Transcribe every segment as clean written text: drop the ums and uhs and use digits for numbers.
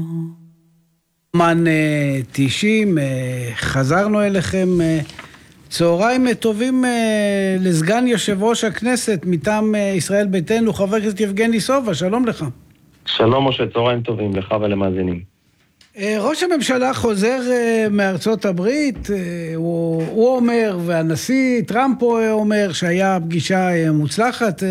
מן 90, חזרנו אליכם. צהריים טובים לסגן יושב ראש הכנסת מטעם ישראל ביתנו, חבר הכנסת יבגני סובה, שלום לך. שלום משה, צהריים טובים לך ולמאזינים. ראש הממשלה חוזר מארצות הברית, הוא אומר, והנשיא טראמפ אומר שהיה פגישה מוצלחת.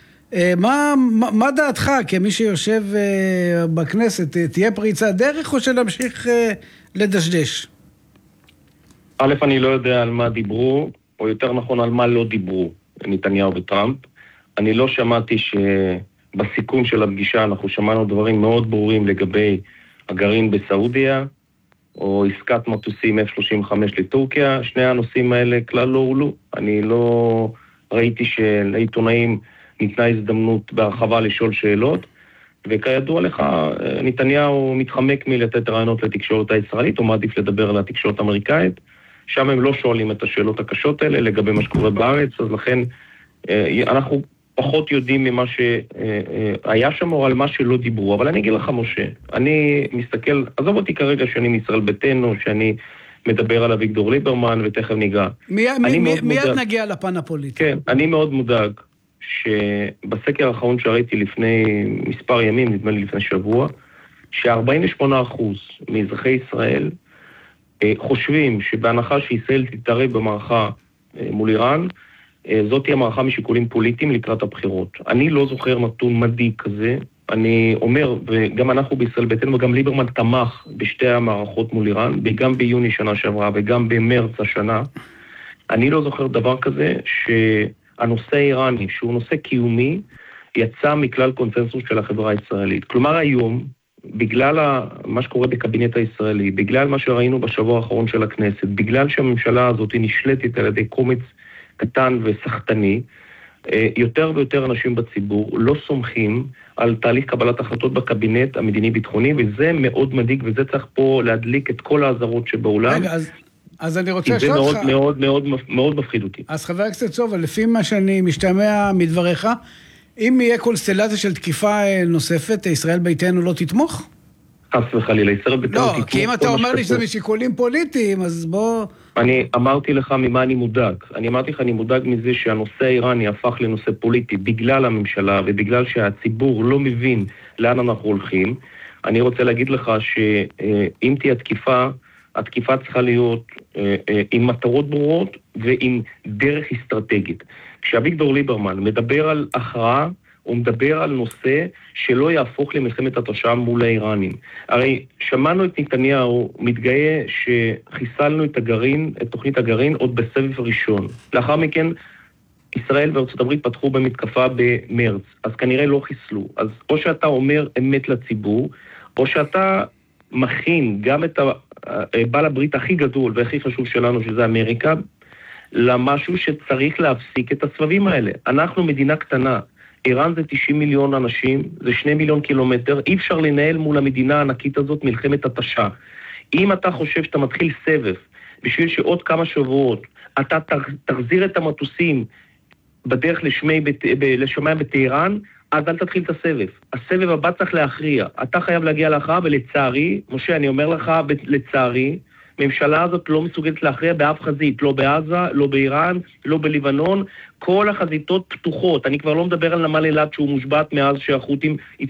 מה דעתך כמי שיושב בכנסת? תהיה פריצת דרך או שנמשיך לדשדש? א', אני לא יודע על מה דיברו, או יותר נכון על מה לא דיברו נתניהו וטראמפ. אני לא שמעתי שבסיכום של הפגישה אנחנו שמענו דברים מאוד ברורים לגבי הגרעין בסעודיה, או עסקת מטוסים F-35 לטורקיה. שני הנושאים האלה כלל לא הועלו. אני לא ראיתי שלעיתונאים ניתנה הזדמנות בהרחבה לשאול שאלות, וכידוע לך, נתניהו מתחמק מלתת רעיונות לתקשורת הישראלית, הוא מעדיף לדבר על התקשורת האמריקאית. שם הם לא שואלים את השאלות הקשות האלה לגבי מה שקורה בארץ, אז לכן אנחנו פחות יודעים ממה שהיה שם או על מה שלא דיברו. אבל אני אגיד לך, משה, אני מסתכל, עזוב אותי כרגע שאני מישראל ביתנו, שאני מדבר על אביגדור ליברמן ותכף ניגע. מיד נגיע לפן הפוליטי. כן, אני מאוד מודאג שבסקר האחרון שראיתי לפני מספר ימים, נדמה לי לפני שבוע, ש48% מאזרחי ישראל חושבים שבהנחה שישראל תתערב במערכה מול איראן, זאת תהיה מערכה משיקולים פוליטיים לקראת הבחירות. אני לא זוכר נתון מדאיג כזה. אני אומר, וגם אנחנו בישראל ביתנו וגם ליברמן תמך בשתי המערכות מול איראן, גם ביוני שנה שעברה וגם במרץ השנה. אני לא זוכר דבר כזה שהנושא האיראני, שהוא נושא קיומי, יצא מכלל קונצנזוס של החברה הישראלית. כלומר היום, בגלל מה שקורה בקבינט הישראלי, בגלל מה שראינו בשבוע האחרון של הכנסת, בגלל שהממשלה הזאת נשלטת על ידי קומץ קטן וסחטני, יותר ויותר אנשים בציבור לא סומכים על תהליך קבלת החלטות בקבינט המדיני-ביטחוני, וזה מאוד מדאיג, וזה צריך פה להדליק את כל האזהרות שבעולם. רגע, אז אני רוצה לשאול אותך... זה מאוד מאוד מאוד מפחיד אותי. אז חבר הכנסת סובה, לפי מה שאני משתמע מדבריך, אם יהיה קונסטלציה של תקיפה נוספת, ישראל ביתנו לא תתמוך? חס וחלילה, ישראל ביתנו תתמוך. לא, כי אם אתה אומר לי שזה משיקולים פוליטיים, אז בוא... אני אמרתי לך ממה אני מודאג. אני אמרתי לך, אני מודאג מזה שהנושא האיראני הפך לנושא פוליטי בגלל הממשלה ובגלל שהציבור לא מבין לאן אנחנו הולכים. אני רוצה להגיד לך שאם תהיה התקיפה צריכה להיות עם מטרות ברורות ועם דרך אסטרטגית. כשאביגדור ליברמן מדבר על הכרעה, הוא מדבר על נושא שלא יהפוך למלחמת התשה מול האיראנים. הרי שמענו את נתניהו מתגאה שחיסלנו את הגרעין, את תוכנית הגרעין, עוד בסבב ראשון. לאחר מכן, ישראל וארצות הברית פתחו במתקפה במרץ, אז כנראה לא חיסלו. אז או שאתה אומר אמת לציבור, או שאתה מכין גם את בעל הברית הכי גדול והכי חשוב שלנו, שזה אמריקה, למשהו שצריך להפסיק את הסבבים האלה. אנחנו מדינה קטנה. איראן זה 90 מיליון אנשים, זה 2 מיליון קילומטר, אי אפשר לנהל מול המדינה הענקית הזאת מלחמת התשה. אם אתה חושב שאתה מתחיל סבב, בשביל שעוד כמה שבועות אתה תחזיר את המטוסים בדרך לשמיים בטהרן, אז אל תתחיל את הסבב. הסבב הבא צריך להכריע. אתה חייב להגיע להכרעה, ולצערי, משה, אני אומר לך, לצערי, הממשלה הזאת לא מסוגלת להכריע באף חזית, לא בעזה, לא באיראן, לא בלבנון, כל החזיתות פתוחות. אני כבר לא מדבר על נמל אילת שהוא מושבת מאז שהחות'ים